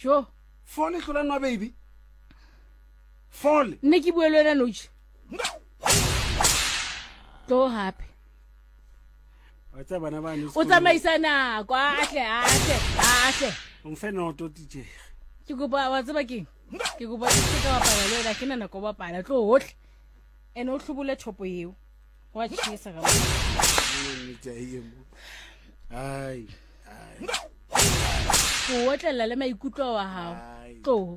Sure. Fall e hlola nwa baby. Fall. Nne ke bue le wena noji. Tlo hape. Wa tsa bana ba ne. O tsamaisana kwa ahle. Mfe noto tije. Ke kopa wa tseba keng? Ke kopa ke ka bapala le wena ke nana go bapala tlo hohle. Ene o hlubule thopo eo. Wa tshisa ka Ai. Go otlela le maikutlo wa hao. Tlo.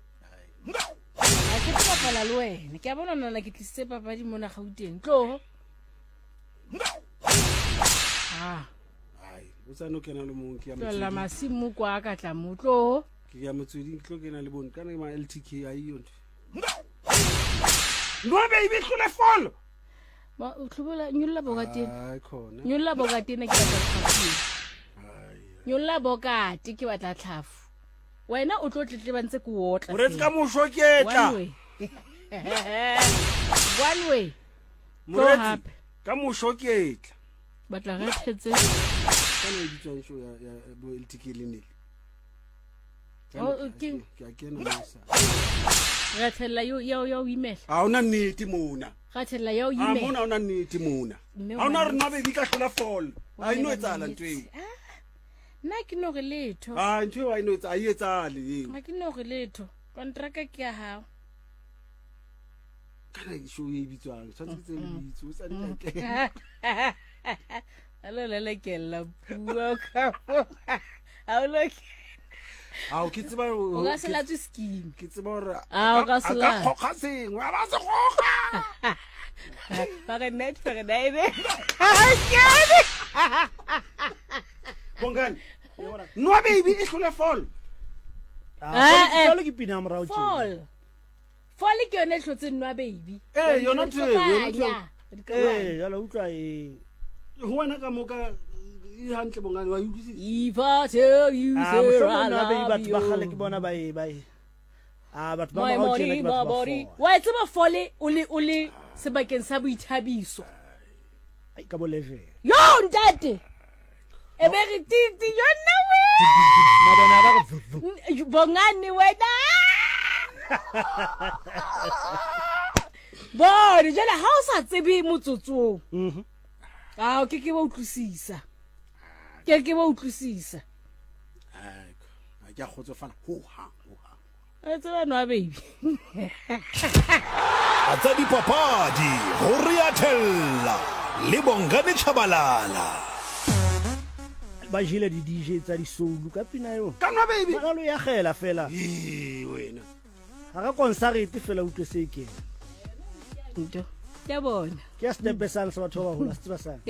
Ke tla bapala le wena. Ke a bona nna ke tlise papadi mona Gauteng. Tlo. Ai, o tsano kena le mong ke ya Tlola masimu kwa ka tla motlo. ke ya motsweding tlo kena le bone kana ma LTK ai yona. No baby khule fall. Ma o tlhobola nyolla bogati. Ai khona. Nyolla bogati ne ke batla tlhafu. Nyolla bogati ke batla tlhafu. Wena o tlo tletleba ntse ke otla. O re ka moshoketla. One way. Moreti ka moshoketla. Batla re phetse. Kana e ditswang show ya bo LTK le ne. O ke a kena mosa. Ra tshella yo imela. A ona nnete mona. Ga tshella yo A imela. mona ona nnete mona. A ona re nna baby ka hlola fall. A ino etsala ntwe. Nna ke no re letho. A ntwe wa ino etsa a etsale eo. Ma ke no re letho. Kontraka ke ya hao. Kana e show e bitswang tshwantse tse bitso tsa dike. Allo le ke la bua ka. A lo ke. A o ke tseba o ga se la tse scheme. Ke tseba hore a o ga se la. Ka khokga sengwe a ba se khokga. Ba re net for daide. Bongani. No baby e hlole fall. Fall ke pina morao tje. Fall ke yone hlotse nwa baby. Yona tse yala utlwa ho wena ka moka e hantle bongani wa utlwisisa. If I tell you say I love you. Ba khale ke bona ba batho ba my morao tjena ke batho ba body. Wa tseba Fall o le sebakeng sa boithabiso. ai ka bo level Yo ntate. E be re titi yona we. madona ba go Bongani wena. Bone jela ha o sa tsebe motsotsong. O ke ba utlwisisa. Ke ba utlwisisa. A ke a khotsofala ho ha. A tseba no baby. A tsa dipapadi ho Riatella le Bongani Chabalala. ba jile di DJ tsa di soul ka pina yo. Kana baby. Ba lo ya gela fela. Wena. Ha ka concert fela utlwe se ke. Nto. Ya bona. Ke step besang sa batho ba hola stsiba sang.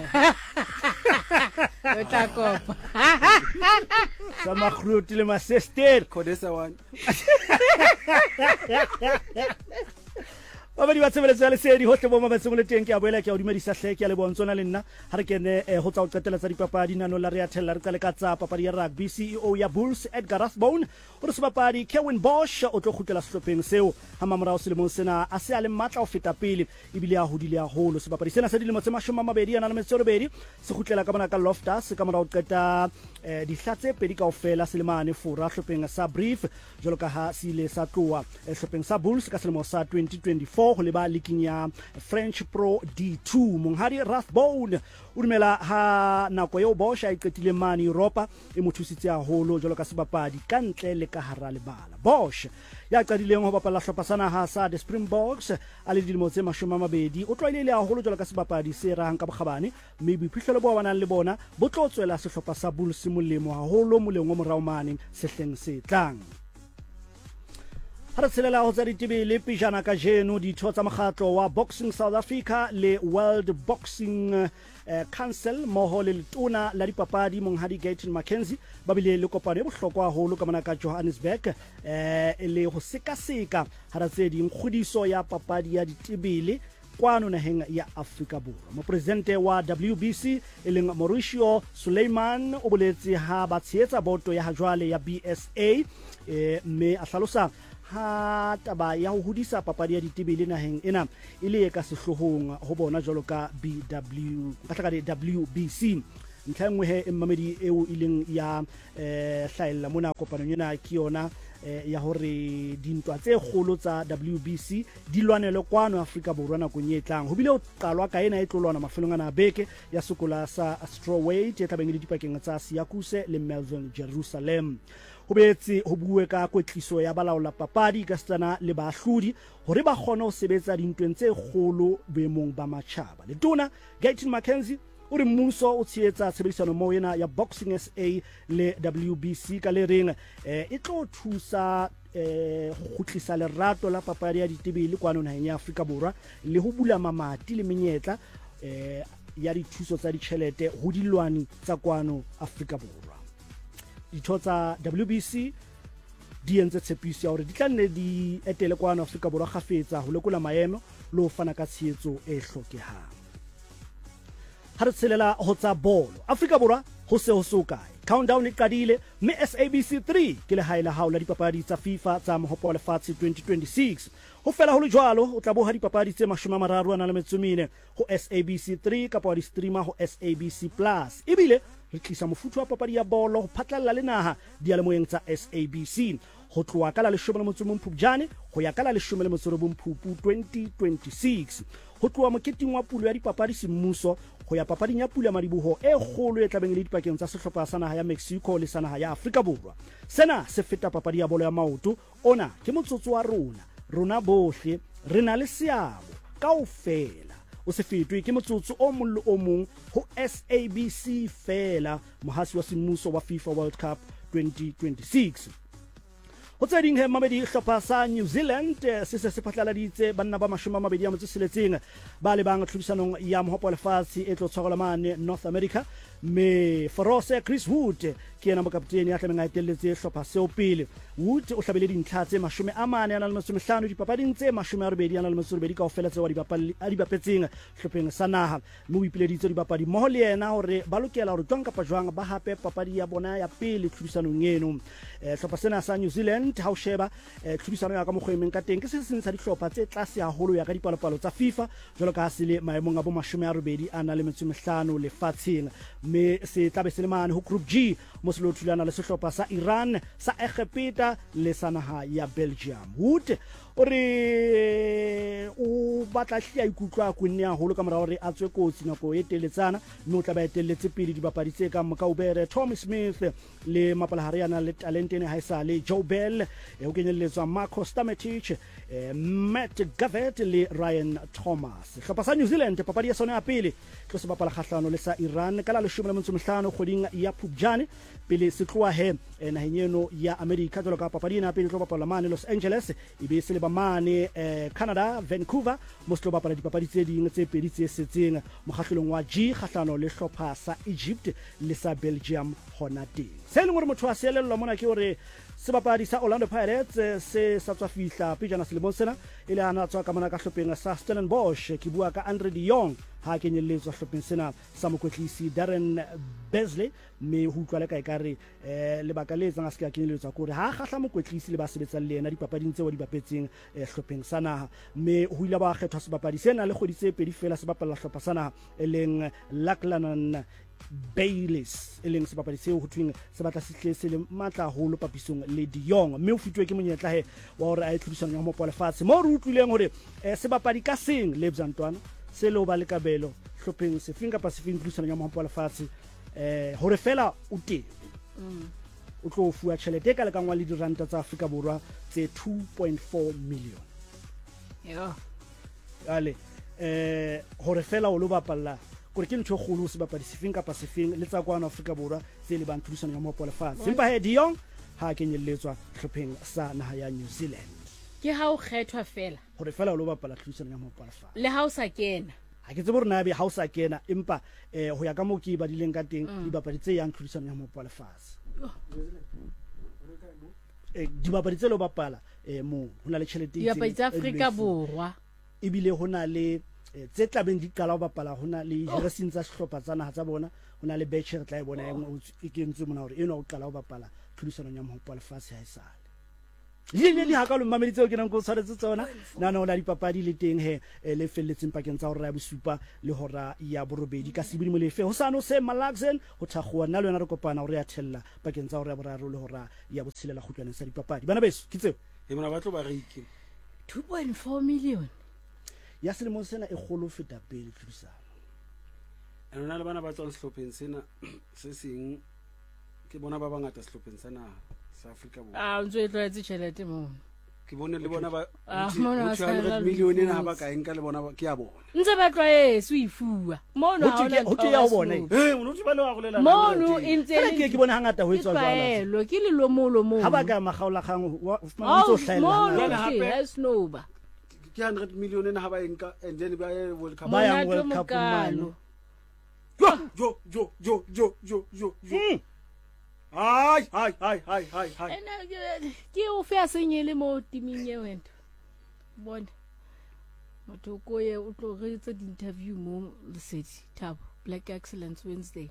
O tla kopa. Sa makhruti le ma sister. Kodesa one. Ba ba di ba tsebeletse le sedi hotle bo mabatseng le teng ke a boela ke a dumedisa hle ke a le bontsona le nna ha re kene ho tsa o qetela tsa dipapadi nano la Riatella re tsale ka tsa papadi ya rugby. CEO ya Bulls Edgar Rathbone o re sebapadi Kevin Bosch o tlo khutlela sehlopheng seo ha mamorao selemong sena a se a le matla o feta pele ebile a hodile a holo sebapadi sena sa dilemo tse 20 ana le metso robedi se khutlela ka bona ka Loftus ka morao qeta dihlatse pedi kaofela selemane fora hlopheng sa Brief jolo ka ha se ile sa tloa hlopheng sa Bulls ka selemo sa 2024 go leba leaking ya French Pro D2 monghadi Rathbone o dumela ha nako yo Bosch a iqetile mane Europa e mothusitse haholo jolo ka sebapadi ka ntle le ka hara lebala. Bosch ya qadileng ho bapala hlopha sana ha sa the Springboks a le dilemo tse 20 o tlwaile haholo jolo ka sebapadi se rahang ka bokgabane mme boiphihlelo bo banang le bona bo tlo tswela sehlopha sa Bulls molemo haholo moleng o morao mane sehleng se tlang. Ha re tshelela ho tsa ditebele pejana ka jeno ditho tsa mokgatlo wa Boxing South Africa le World Boxing Council moho le letona la dipapadi monghadi Gayton Mackenzie ba bile le kopano e bohlokwa haholo ka mona ka Johannesburg le ho sekaseka ha ra tse ding kgodiso ya papadi ya ditebele kwano naheng ya Afrika Borwa. Mopresidente wa WBC eleng Mauricio Suleiman o boletse ha ba tshehetsa boto ya hajwale ya BSA mme a hlalosa ha taba ya ho hodisa papadi ya ditebele naheng ena ile ka sehlohong ho bona jwalo ka WBC ntlha engwe he mmamedi eo ileng ya hlaella mona kopanong ena ke yona ya hore dintwa tse kgolo tsa WBC di lwanelwe kwano Afrika Borwa nakong e tlang ho bile o qalwa ka ena e tlolwana mafelong ana beke ya sekola sa strawweight e tlabeng le dipakeng tsa Siyakuse le Melbourne Jerusalem ho betse ho buwe ka kwetliso ya balaola papadi ka setsana le baahlodi hore ba kgone ho sebetsa dintweng tse kgolo boemong ba matjhaba letona Gayton Mackenzie o re mmuso o tshehetsa tshebedisano mo ena ya Boxing SA le WBC ka le reng e tlo thusa go khutlisa lerato la papadi ya ditebele kwano naheng ya Afrika Borwa le ho bula mamati le menyetla ya dithuso tsa ditjhelete ho dilwani tsa kwano Afrika Borwa ditho tsa WBC di entse tshepiso ya hore di tla nne di etele kwano Afrika Borwa khafetsa ho lekola maemo le ho fana ka tshehetso e hlokehang ha re tselela ho tsa bolo Afrika Borwa ho se ho sokae countdown e qadile mme SABC 3 ke le haela haola dipapadi tsa FIFA tsa Mohopo Lefatshe 2026 ho fela ho le jwalo o tla boha dipapadi tse 34 ho SABC 3 kapa wa di-streamer ho SABC Plus ebile re tlisa mofuta wa papadi ya bolo ho phatlalla le naha dialemoyeng tsa SABC ho tloha ka la 11 Phupjane ho ya ka la 19 Phupu 2026 ho tloha moketing wa pulo ya dipapadi semmuso ho ya papading ya pula madiboho e kgolo e tlabeng le dipakeng tsa sehlopha sa naha ya Mexico le sa naha ya Afrika Borwa sena se feta papadi ya bolo ya maoto ona ke motsotso wa rona bohle re na le seabo kaofela o se fetwe ke motsotso o mong le o mong ho SABC fela mohasi wa semmuso wa FIFA World Cup 2026 ho tseding he mabedi hlopha sa New Zealand se phatlaladitse banna ba 26 ba le bang tlhodisanong ya Mohopo Lefatshe e tlo tshwarela mane North America me Forose Chris Wood ke yena mokaptene ya tlameng a etelletse hlopha seo pele Wood o hlabile dintlha tse 40 dipapading tse 22 kaofela tseo di bapetseng hlopheng sa naha mme o ipileditse dibapadi mmoho le yena hore ba lokela hore jwang kapa jwang ba hape papadi ya bona ya pele tlhodisanong eno hlopha sena sa New Zealand ha o sheba tlhodisano ya ka mokgwemeng ka teng ke se seng sa dihlopha tse tlase haholo ya ka dipalopalo tsa FIFA jwalo ka se le maemong a bo 25 lefatsheng me se tlabe se le mane ho Group G mo se lo thulana le sehlopha sa Iran sa Egepeta le sa naha ya Belgium Wood o re o batla hlia ikutlwa a kunne haholo ka mora hore a tswe kotsi nako e teletsana mme o tla ba etelletse pele dibapadi tse ka Mokaubere Tommy Smith le mapalahariana le talentene haisale Joe Bell o kenyelletswa Marco Stametic Matt Gavet le Ryan Thomas hlopha sa New Zealand papadi ya sona ya pele tlo se bapala kgahlano le sa Iran ka la 15 kgweding ya Phupjane pele se tloa he naheng eno ya America jwalo ka papadi ena pele tlo bapala mane Los Angeles ebe se le ba mane Canada Vancouver mo se tlo bapala dipapadi tse ding tse pedi tse setseng mokgahlelong wa G kgahlano le hlopha sa Egypt le sa Belgium hona teng se leng hore motho a selelwa mona ke hore sebapadi sa Orlando Pirates se sa tswa fihla pejana selemong sena ile ana tswa ka mona ka hlopheng sa Stellenbosch ke bua ka Andre de Jong ha kenyelletswa hlopheng sena sa mokwetlisi Darren Beasley me ho utlwa le ka ekare lebaka le tsang a se ka kenyelletswa kore ha khahla mokwetlisi le ba sebetsang le yena dipapading tseo di bapetseng hlopheng sa naha me ho ile ba kgethwa sebapadi sena le kgoditse pedi fela se bapalla hlopha sa naha e leng Lachlan Bayliss e leng sebapadi seo ho thweng se batla sihle se le matla haholo papisong le De Jong mme o fitwe ke monyetla he wa hore a tlhodisano ya Mohopo Lefatshe mo re utlwileng hore sebapadi ka seng le Bzantwana se lo ba le kabelo hlopheng se finga pa se fing tlhodisano ya Mohopo Lefatshe hore fela o teng o tlo fuwa tjhelete ka le kangwa le diranta tsa Afrika Borwa tse 2.4 million yo ale hore fela o lo bapalla gore ke ntho kgolo se bapadi se fing kapa se fing le tsa kwana Afrika Borwa tse le bang tlhodisano ya Mohopo Lefatshe empa he De Jong ha kenyelletswa hlopheng sa naha ya New Zealand ke ha o kgethwa fela hore fela o lo bapala tlhodisano ya Mohopo Lefatshe le ha o sa kena ha ke tsebe hore na be ha o sa kena empa ho ya ka mo ke ba dileng ka teng dibapadi tse yang tlhodisano ya Mohopo Lefatshe dibapadi tse lo bapala mo hona le tjhelete dibapadi tsa Afrika Borwa ebile hona le tse tlabeng di qala ho bapala hona le jersey tsa sehlopha tsa naha tsa bona hona le batch re tla e bona e kentswe mona hore eno o qala ho bapala tlhodisano ya Mohopo Lefatshe ha isale di hakalo mmamedi tseo ke nang go tshwaretse tsona nana la dipapadi le teng he le felletseng pakeng tsa hora ya bosupa le hora ya borobedi ka sebini molefe ho sano se Malaxen ho thakgoa nna le yona re kopana hore ya thella pakeng tsa hora ya boraro le hora ya botshelela kgutlaneng sa dipapadi bana beso ke tseo e mona ba tlo ba reike 2.4 million ya selemo sena e kgolo feta pele tlhudisano ana le bana ba tswang sehlopheng sena se seng ke bona ba bangata sehlopheng sa naha sa Afrika Borwa ntse e tlwaetse tšhelete mo ke bone le bona ba mona 200 million ena ha ba ka enka le bona ke ya bona ntse ba tlwaetse o ifua mono ha ona ho ke ya ho bona mono tse ba le wa go lela mono ntse ke bona hangata ho etswa jwalo lo ke le lo mo ha ba ka magaola kgang wa ntse o hlaela ha snowba ke 100 million ena ha ba enka and then ba ye World Cup ba yang World Cup mano jo Hai. ena ke o fe a senyele mo timing ye wena bona motho ko ye o tlo re tsa di interview mo Lesedi Thabo Black Excellence Wednesday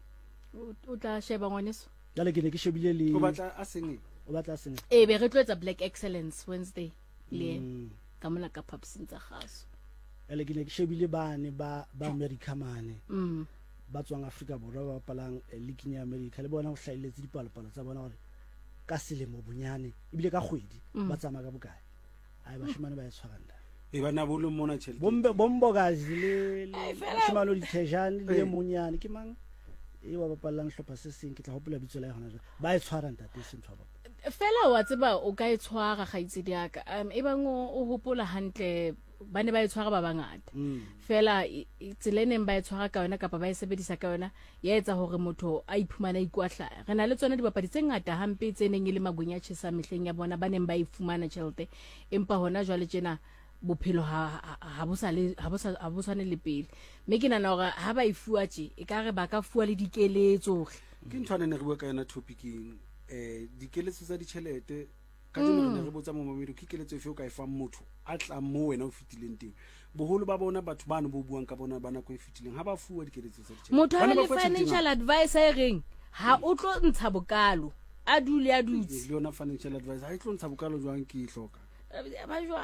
o tla sheba ngwaneso jale ke ne ke shebile le o batla a senge be re tlo etsa Black Excellence Wednesday le ka mona ka papsing tsa gaso jale ke ne ke shebile bane ba America mane ba tswang Afrika Borwa ba palang league ya America le bona go hlailetse dipalopalo tsa bona gore ka selemo bonyane ebile ka kgwedi ba tsama ka bokae ai ba shimane ba etshwaranda e bana bolo mona tšhelete bombokazi le shimalo di tejane le monyane ke mang e wa ba palang hlopha se seng ke tla hopola bitso la yona ba etshwaranda te sentshwa ba fela wa tseba o ka etshwara gaitse diaka e bang o hopola hantle ba ne ba etshwara ba bangata fela tseleneng ba etshwara ka yona kapa ba e sebedisa ka yona ya etsa hore motho a iphumana ikwahla re na le tsona dibapadi tse ngata hampe tse neng ile magunya tshesa mehleng ya bona ba neng ba ifumana tjhelete empa hona jwale tjena bophelo ha bo sane le pele mme ke nana hore ha ba ifua tje e ka re ba ka fua le dikeletso ke nthwane ne re bua ka yona topicing dikeletso tsa ditjhelete ka tsena re botsa mo mamedi ke keletso efe o ka e fang motho a tla mo wena o fitileng teng boholo ba bona batho bana bo buang ka bona bana go e fitileng ha ba fuwa dikeletso tsa ditjhelete motho a le financial advisor reng ha o tlo ntsha bokalo a dule a dutse le yona financial advisor ha e tlo ntsha bokalo jwang ke ihloka ba jwa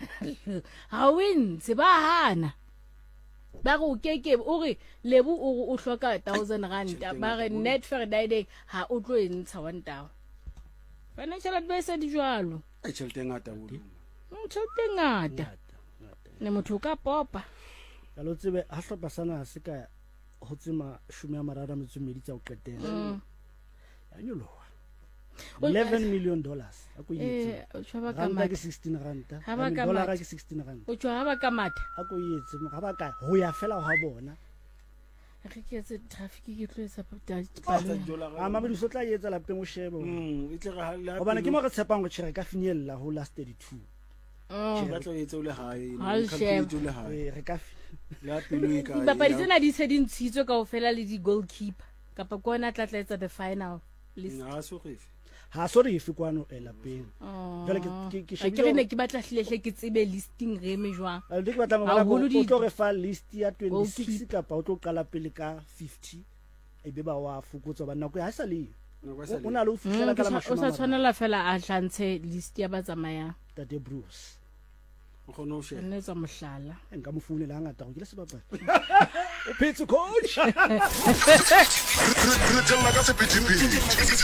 ha win se ba hana ba go keke o re lebu o hloka 1000 rand ba re net fair day ha o tlo ntsha 1000 financial advisor di jwalo a tšhelete ngata bolo tšhelete ngata ne motho ka popa ka lo tsebe ha hlopa sana se ka ho tsema 30 tsa o qetela ya nyoloha $11 million a go yetse ranta ke 16 ranta dollar ke 16 ranta o tswa ba ka matha a go yetse mo ga ba ka ho ya fela ha bona re ke tse traffic ke tlo etsa a mamedi so tla yetsa lapeng o shebe e tle ga go bana ke mo re tshepang go tshire ka finyella ho last 32 ba tlo yetsa o le hae re ka la pelo e ka dipapadi tsena di se di ntshitswe ka ofela le di goalkeeper kapa kona tla etsa the final list ha sorry if kwano lapeng jale ke shebile ne ke batla hlehle ke tsebe listing re me jwang a le ke batla mo o tlo re fa list ya 26 kapa o tlo qala pele ka 50 e be ba wa fukutsa ba nako ya sa le o na le o fitlela ka la mashoma o sa tshwanela fela a hlantshe list ya ba tsamayang Tate Bruce o khona o share nne tsa mohlala nka mo founela ngata go ke le sebapadi o phetse coach re tella ka sephethephethe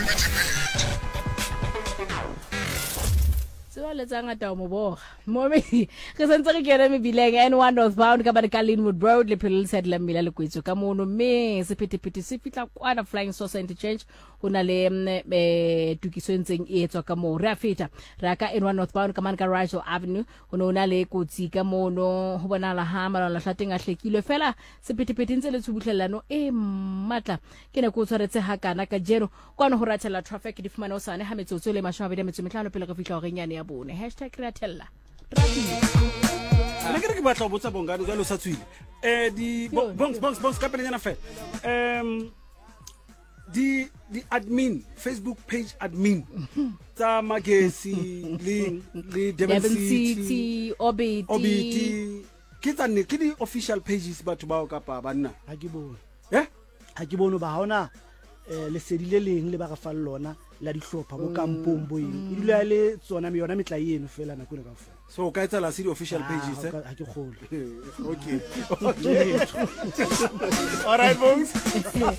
tswa le tsa ngata mo boga mobe re sentse re kena mebileng N1 northbound ka ba ka Linwood Road le phele le sedla mmila le kwetso ka mono mme sephethephethe se fitla kwana Flying Saucer Interchange hona le tukiso ntseng e etswa ka mo re a feta ra ka N1 northbound ka man ka Rachel Avenue hona le kotsi ka mono ho bona la hama la hlateng a hlekilwe fela sephethephethe ntse le tshubuhlellano e matla ke ne go tshwaretse hakana ka jeno kwana ho ratela traffic di fumana o sane ha metsotso le 25 pele re fitla go renyane ya bone #ratella ne ke batla go botsa bongane jalo sa tswile di bongs ka pele nyana fe di admin Facebook page admin tsa Magesi le Devon City Obiti ke tsa ne ke di official pages batho ba o ka pa banna ha ke bone ba hona le sedile leng le ba ga fa lona la dihlopha bo kampong bo eng e dula le tsona me yona metla eno fela na kone kaofela so o ka etsa la city official pages ha ke kgolo okay all right folks